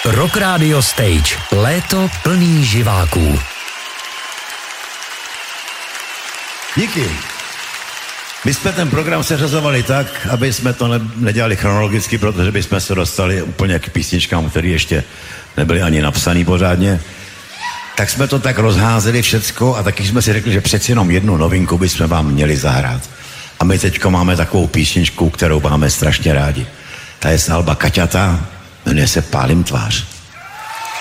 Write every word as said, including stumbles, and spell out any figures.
Rock Radio Stage. Léto plný živáků. Díky. My jsme ten program seřazovali tak, aby jsme to ne- nedělali chronologicky, protože bychom se dostali úplně k písničkám, které ještě nebyly ani napsaný pořádně. Tak jsme to tak rozházeli všecko a taky jsme si řekli, že přeci jenom jednu novinku bychom vám měli zahrát. A my teďko máme takovou písničku, kterou máme strašně rádi. Ta je z alba Kaťata, jmenuje se Pálím tvář.